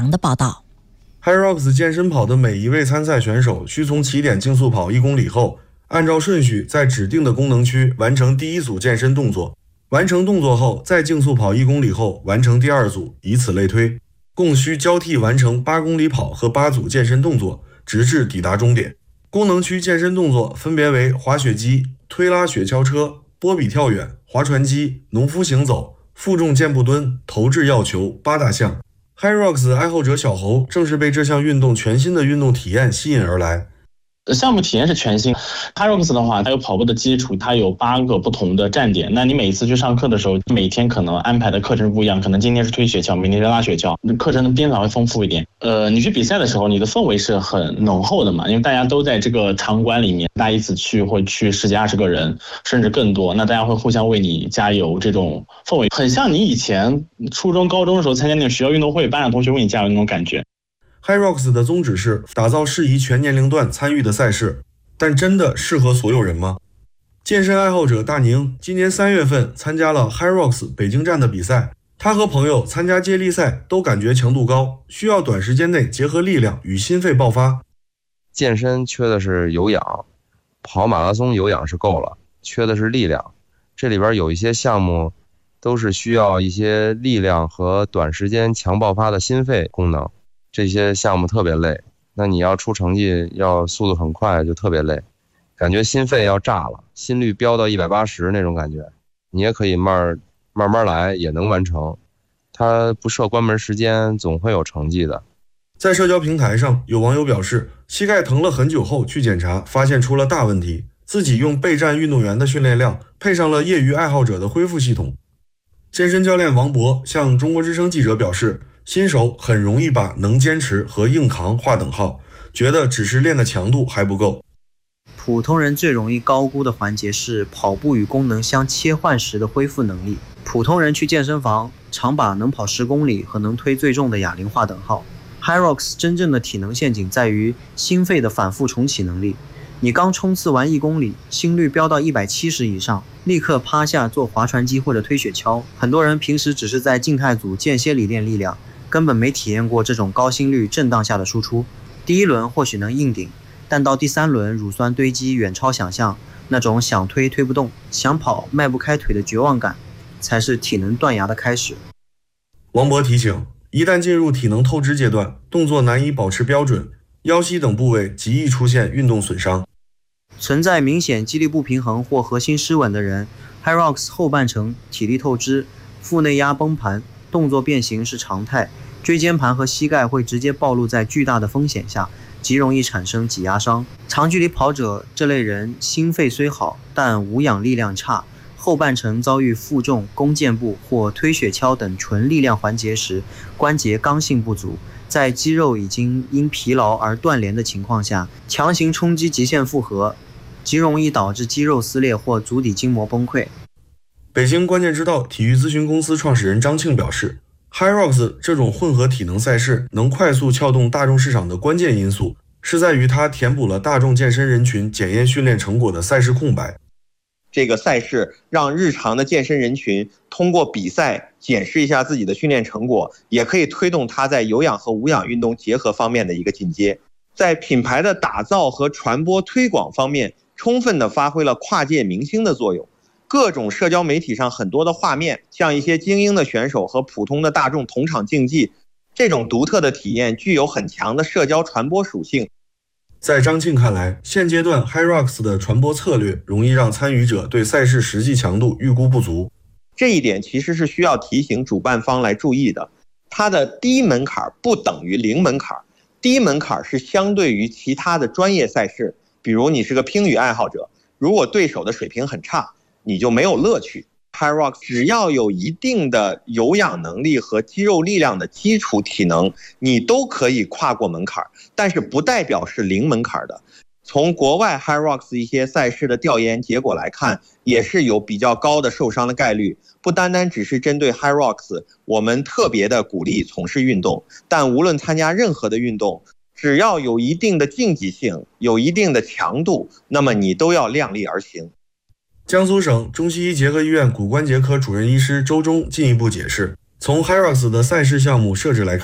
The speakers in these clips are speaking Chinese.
阳的报道。 HYROX 健身跑的每一位参赛选手需从起点竞速跑1公里后，按照顺序在指定的功能区完成第一组健身动作，完成动作后再竞速跑1公里后完成第二组，以此类推，共需交替完成8公里跑和8组健身动作，直至抵达终点。功能区健身动作分别为滑雪机、推拉雪橇车、波比跳远、划船机、农夫行走、负重健步蹲、投掷药球8大项。HYROX 爱好者小侯正是被这项运动全新的运动体验吸引而来。 项目体验是全新。HYROX 的话，它有跑步的基础，它有8个不同的站点。那你每一次去上课的时候，每天可能安排的课程不一样，可能今天是推雪橇，明天是拉雪橇，课程的编法会丰富一点。你去比赛的时候，你的氛围是很浓厚的嘛，因为大家都在这个场馆里面，大家一起去会去10几20个人，甚至更多。那大家会互相为你加油，这种氛围很像你以前初中、高中的时候参加那种学校运动会，班上同学为你加油那种感觉。 HYROX 的宗旨是打造适宜全年龄段参与的赛事，但真的适合所有人吗？健身爱好者大宁今年3月份参加了 HYROX 北京站的比赛，他和朋友参加接力赛都感觉强度高，需要短时间内结合力量与心肺爆发。 健身缺的是有氧，跑马拉松有氧是够了，缺的是力量。这里边有一些项目都是需要一些力量和短时间强爆发的心肺功能，这些项目特别累，那你要出成绩要速度很快就特别累，感觉心肺要炸了，心率飙到180那种感觉。你也可以慢慢来，也能完成，它不设关门时间，总会有成绩的。 在社交平台上，有网友表示膝盖疼了很久后去检查，发现出了大问题，自己用备战运动员的训练量配上了业余爱好者的恢复系统。健身教练王博向中国之声记者表示，新手很容易把能坚持和硬扛划等号，觉得只是练的强度还不够。 普通人最容易高估的环节是跑步与功能相切换时的恢复能力。普通人去健身房常把能跑10公里和能推最重的哑铃划等号。HYROX 真正的体能陷阱在于心肺的反复重启能力。你刚冲刺完1公里，心率飙到170以上，立刻趴下做划船机或者推雪橇。很多人平时只是在静态组间歇里练力量，根本没体验过这种高心率震荡下的输出。第1轮或许能硬顶，但到第3轮乳酸堆积远超想象，那种想推推不动，想跑迈不开腿的绝望感，才是体能断崖的开始。 王博提醒，一旦进入体能透支阶段，动作难以保持标准，腰膝等部位极易出现运动损伤。 存在明显肌力不平衡或核心失稳的人， HYROX 后半程体力透支，腹内压崩盘，动作变形是常态，椎间盘和膝盖会直接暴露在巨大的风险下，极容易产生挤压伤。长距离跑者这类人心肺虽好，但无氧力量差，后半程遭遇负重、弓箭步或推雪橇等纯力量环节时，关节刚性不足，在肌肉已经因疲劳而断连的情况下，强行冲击极限负荷，极容易导致肌肉撕裂或足底筋膜崩溃。 北京关键之道体育咨询公司创始人张庆表示， HYROX 这种混合体能赛事能快速撬动大众市场的关键因素，是在于它填补了大众健身人群检验训练成果的赛事空白。 这个赛事让日常的健身人群通过比赛检视一下自己的训练成果，也可以推动他在有氧和无氧运动结合方面的一个进阶。在品牌的打造和传播推广方面，充分地发挥了跨界明星的作用。各种社交媒体上很多的画面，像一些精英的选手和普通的大众同场竞技，这种独特的体验具有很强的社交传播属性。 在张庆看来，现阶段 HYROX 的传播策略容易让参与者对赛事实际强度预估不足。 这一点其实是需要提醒主办方来注意的。它的低门槛不等于零门槛，低门槛是相对于其他的专业赛事，比如你是个乒羽爱好者，如果对手的水平很差，你就没有乐趣。HYROX 只要有一定的有氧能力和肌肉力量的基础体能，你都可以跨过门槛，但是不代表是零门槛的。从国外 HYROX 一些赛事的调研结果来看，也是有比较高的受伤的概率。不单单只是针对 HYROX， 我们特别的鼓励从事运动，但无论参加任何的运动，只要有一定的竞技性，有一定的强度，那么你都要量力而行。 江苏省中西医结合医院骨关节科主任医师周忠进一步解释，从 HYROX 的赛事项目设置来看，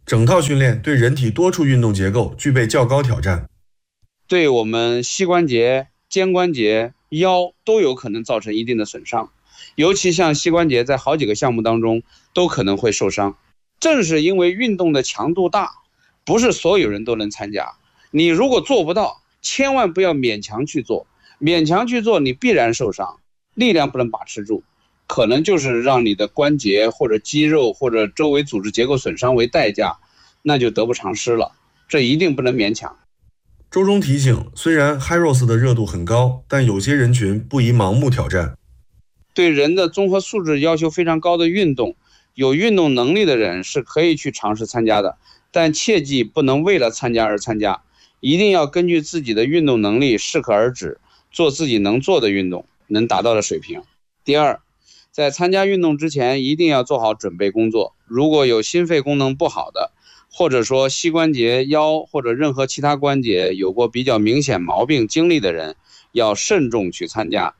整套训练对人体多处运动结构具备较高挑战， 对我们膝关节、肩关节、腰都有可能造成一定的损伤，尤其像膝关节在好几个项目当中都可能会受伤。正是因为运动的强度大，不是所有人都能参加。你如果做不到，千万不要勉强去做，勉强去做你必然受伤，力量不能把持住，可能就是让你的关节或者肌肉或者周围组织结构损伤为代价，那就得不偿失了，这一定不能勉强。 周中提醒，虽然 HYROX 的热度很高，但有些人群不宜盲目挑战。 对人的综合素质要求非常高的运动，有运动能力的人是可以去尝试参加的，但切记不能为了参加而参加，一定要根据自己的运动能力适可而止，做自己能做的运动，能达到的水平。第二，在参加运动之前一定要做好准备工作，如果有心肺功能不好的，或者说膝关节、腰或者任何其他关节有过比较明显毛病经历的人，要慎重去参加。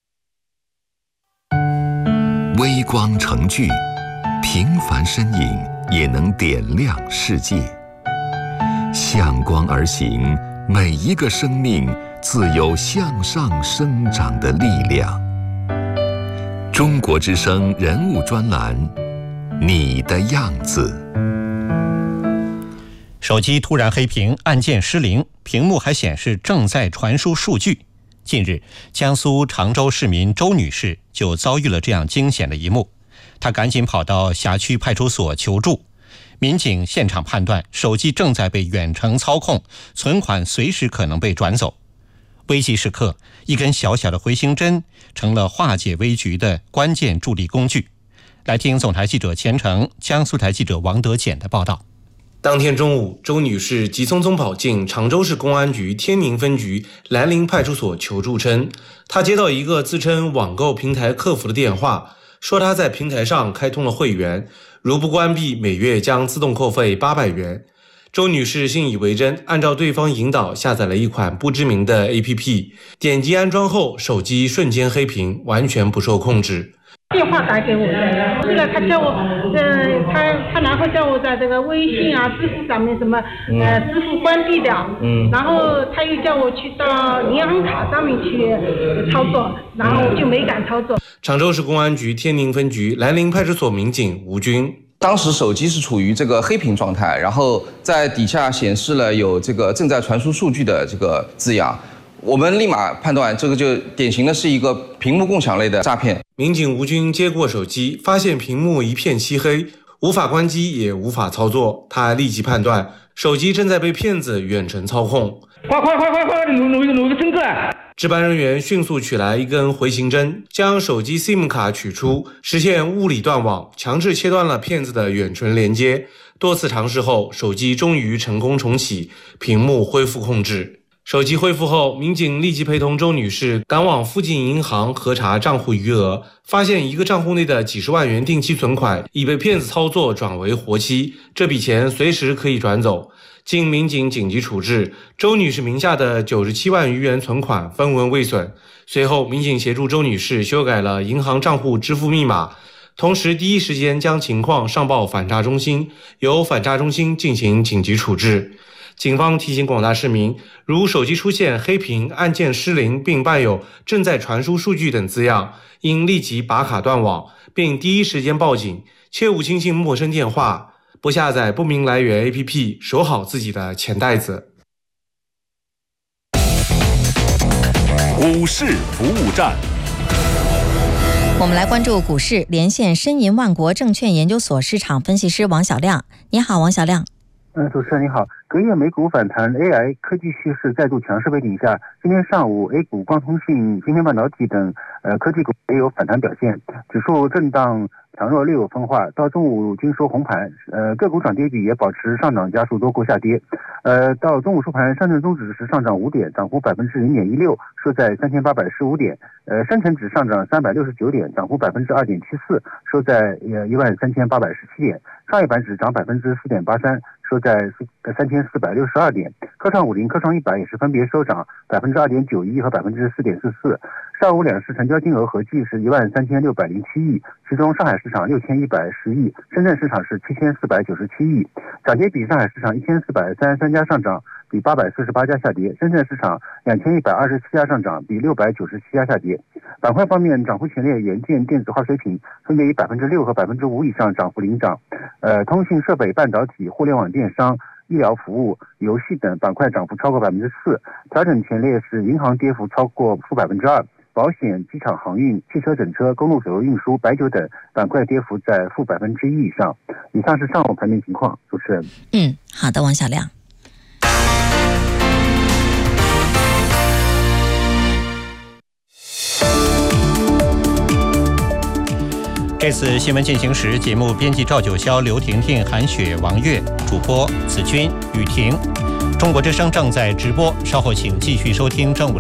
微光成炬，平凡身影也能点亮世界。向光而行，每一个生命自有向上生长的力量。中国之声人物专栏，你的样子。 手机突然黑屏，按键失灵，屏幕还显示正在传输数据。近日，江苏常州市民周女士就遭遇了这样惊险的一幕，她赶紧跑到辖区派出所求助。民警现场判断，手机正在被远程操控，存款随时可能被转走。危急时刻，一根小小的回形针成了化解危局的关键助力工具。来听总台记者钱成、江苏台记者王德简的报道。 当天中午，周女士急匆匆跑进常州市公安局天宁分局兰陵派出所求助称，她接到一个自称网购平台客服的电话，说她在平台上开通了会员，如不关闭，每月将自动扣费800元。周女士信以为真，按照对方引导下载了一款不知名的 APP， 点击安装后，手机瞬间黑屏，完全不受控制。 电话打给我的，这个他叫我，他然后叫我在这个微信啊、支付上面什么，支付关闭掉，然后他又叫我去到银行卡上面去操作，然后我就没敢操作。 常州市公安局天宁分局兰陵派出所民警吴军。 当时手机是处于这个黑屏状态，然后在底下显示了有这个正在传输数据的这个字样，我们立马判断这个就典型的是一个屏幕共享类的诈骗。 民警吴军接过手机，发现屏幕一片漆黑，无法关机也无法操作，他立即判断手机正在被骗子远程操控。 快，弄个针子！ 值班人员迅速取来一根回形针，将手机 SIM 卡取出，实现物理断网，强制切断了骗子的远程连接。多次尝试后，手机终于成功重启，屏幕恢复控制。手机恢复后，民警立即陪同周女士赶往附近银行核查账户余额，发现一个账户内的几十万元定期存款已被骗子操作转为活期，这笔钱随时可以转走。经民警紧急处置，周女士名下的97万余元存款分文未损。随后，民警协助周女士修改了银行账户支付密码，同时第一时间将情况上报反诈中心，由反诈中心进行紧急处置。警方提醒广大市民，如手机出现黑屏、按键失灵并伴有正在传输数据等字样，应立即拔卡断网，并第一时间报警，切勿轻信陌生电话，不下载不明来源 APP， 守好自己的钱袋子。 股市服务站， 我们来关注股市，连线申银万国证券研究所市场分析师王小亮。你好，王小亮。 主持人你好。隔夜美股反弹 ，AI 科技趋势再度强势背景下，今天上午 A 股光通信、芯片半导体等科技股也有反弹表现，指数震荡强弱略有分化。到中午均收红盘，个股涨跌比也保持上涨家数多过下跌。到中午收盘，上证综指是上涨5点，涨幅0.16%，收在3815点。深成指上涨369点，涨幅2.74%，收在13817点。创业板指涨4.83%，收在3462点。 科创50、科创100也是分别收涨2.91%和4.44%。上午两市成交金额合计是13607亿，其中上海市场6110亿，深圳市场是7497亿。涨跌比，上海市场1433家上涨，比848家下跌；深圳市场2127家上涨，比697家下跌。板块方面，涨幅前列元件、电子化水品分别以6%和5%以上涨幅领涨，通信设备、半导体、互联网电商、医疗服务、游戏等板块涨幅超过4%，调整前列是银行跌幅超过-2%，保险、机场航运、汽车整车、公路水路运输、白酒等板块跌幅在-1%以上。以上是上午盘面情况，主持人。 好的，王小亮。 这次新闻进行时，节目编辑赵九霄、刘婷婷、韩雪、王悦，主播子君、雨婷。中国之声正在直播，稍后请继续收听正午